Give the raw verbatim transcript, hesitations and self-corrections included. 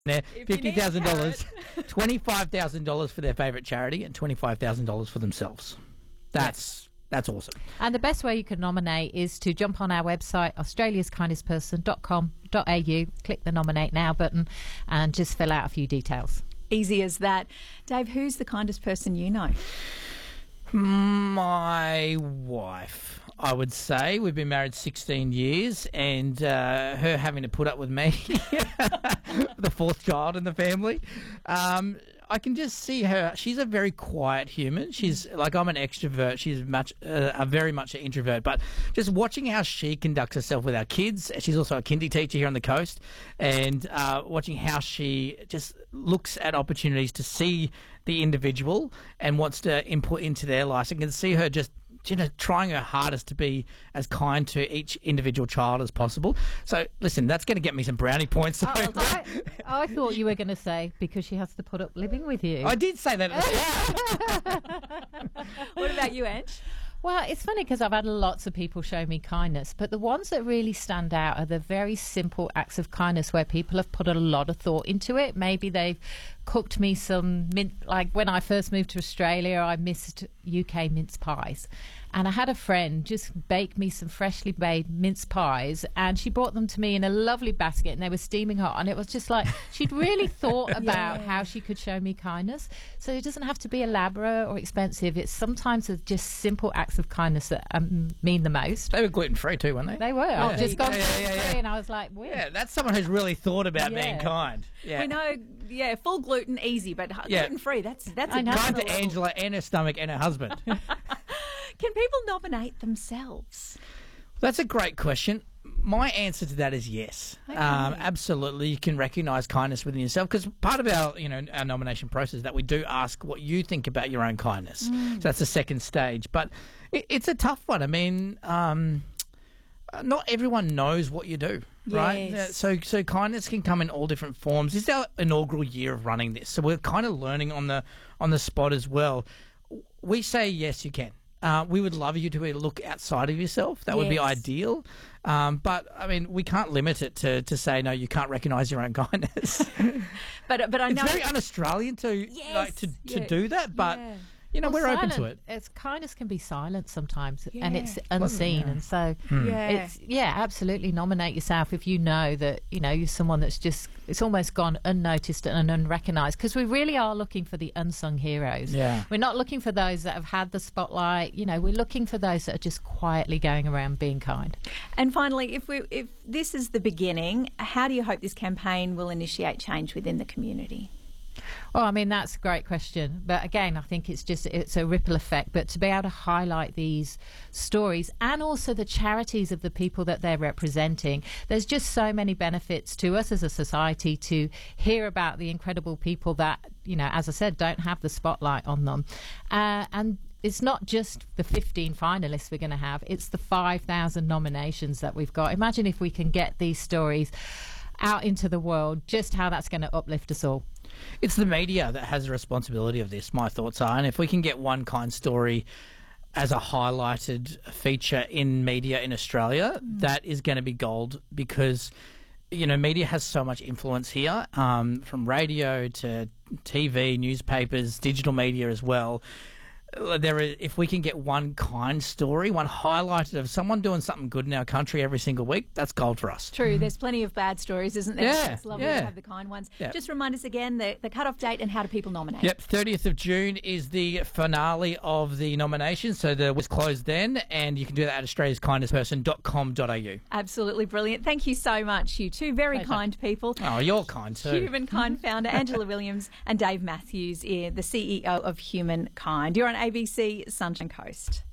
there, fifty thousand dollars, twenty-five thousand dollars for their favourite charity and twenty-five thousand dollars for themselves. That's that's awesome. And the best way you can nominate is to jump on our website, australias kindest person dot com dot a u, click the Nominate Now button and just fill out a few details. Easy as that. Dave, who's the kindest person you know? My wife, I would say. We've been married sixteen years, and uh, her having to put up with me, the fourth child in the family. Um, I can just see her. She's a very quiet human. She's like, I'm an extrovert. She's much, uh, a very much an introvert. But just watching how she conducts herself with our kids. She's also a kindy teacher here on the coast, and uh, watching how she just looks at opportunities to see the individual and wants to input into their lives. I can see her just, you know, trying her hardest to be as kind to each individual child as possible. So, listen, that's going to get me some brownie points. Oh, I, I thought you were going to say because she has to put up living with you. I did say that at the start. What about you, Ange? Well, it's funny because I've had lots of people show me kindness, but the ones that really stand out are the very simple acts of kindness where people have put a lot of thought into it. Maybe they've cooked me some mint, like when I first moved to Australia, I missed U K mince pies. And I had a friend just bake me some freshly made mince pies, and she brought them to me in a lovely basket, and they were steaming hot. And it was just like she'd really thought about yeah. how she could show me kindness. So it doesn't have to be elaborate or expensive. It's sometimes it's just simple acts of kindness that um, mean the most. They were gluten free too, weren't they? They were. Yeah. I've just gone yeah, yeah, yeah, gluten free, yeah. and I was like, weird. Yeah, that's someone who's really thought about Yeah. being kind. Yeah. We know, yeah, full gluten, easy, but Yeah. gluten free. That's that's I a know. Kind to level. Angela and her stomach and her husband. Can people nominate themselves? That's a great question. My answer to that is yes. Okay. Um, absolutely, you can recognise kindness within yourself, because part of our, you know, our nomination process is that we do ask what you think about your own kindness. Mm. So that's the second stage, but it, it's a tough one. I mean, um, not everyone knows what you do, right? Yes. So, so kindness can come in all different forms. This is our inaugural year of running this, so we're kind of learning on the on the spot as well. We say yes, you can. Uh, we would love you to look outside of yourself. That would be Yes. ideal. Um, but, I mean, we can't limit it to, to say, no, you can't recognise your own kindness. But but I know It's very un-Australian to, Yes, like, to, to yeah, do that, but, yeah. you know, Well, we're open to silent- it. It's kindness can be silent sometimes, and it's Yeah. unseen, yeah. and so Yeah. it's yeah, absolutely nominate yourself if you know that you know you're someone that's just it's almost gone unnoticed and unrecognised, because we really are looking for the unsung heroes. Yeah. We're not looking for those that have had the spotlight. You know, we're looking for those that are just quietly going around being kind. And finally, if we if this is the beginning, how do you hope this campaign will initiate change within the community? Well, I mean, that's a great question. But again, I think it's just, it's a ripple effect. But to be able to highlight these stories and also the charities of the people that they're representing, there's just so many benefits to us as a society to hear about the incredible people that, you know, as I said, don't have the spotlight on them. Uh, and it's not just the fifteen finalists we're going to have, it's the five thousand nominations that we've got. Imagine if we can get these stories out into the world, just how that's going to uplift us all. It's the media that has the responsibility of this, my thoughts are. And if we can get one kind story as a highlighted feature in media in Australia, mm. that is going to be gold, because, you know, media has so much influence here, um, from radio to T V, newspapers, digital media as well. There is, if we can get one kind story, one highlighted of someone doing something good in our country every single week, that's gold for us. True, there's plenty of bad stories, isn't there? Yeah, It's lovely yeah. to have the kind ones. Yeah. Just remind us again the, the cut-off date and how do people nominate? Yep, thirtieth of June is the finale of the nomination, so the was closed then, and you can do that at australias kindest person dot com dot a u. Absolutely brilliant. Thank you so much, you two very Pleasure. kind people. Oh, you're kind too. Humankind founder Angela Williams and Dave Matthews, eh, the C E O of Humankind. You're on A B C Sunshine Coast.